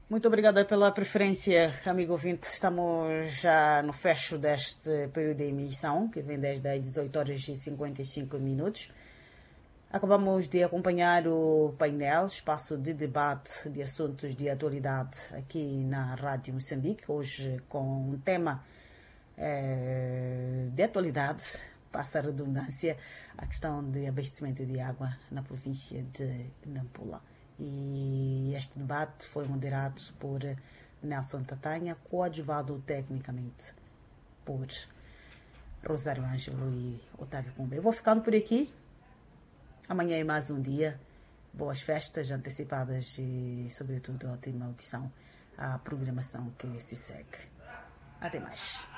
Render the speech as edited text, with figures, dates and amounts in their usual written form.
Muito obrigada pela preferência, amigo ouvinte. Estamos já no fecho deste período de emissão, que vem desde as 18 horas e 55 minutos. Acabamos de acompanhar o painel, espaço de debate de assuntos de atualidade aqui na Rádio Moçambique, hoje com um tema de atualidade, passa a redundância, a questão de abastecimento de água na província de Nampula. E este debate foi moderado por Nelson Tatanha, coadjuvado tecnicamente por Rosário Ângelo e Otávio Cumba. Eu vou ficando por aqui. Amanhã é mais um dia. Boas festas antecipadas e, sobretudo, ótima audição à programação que se segue. Até mais.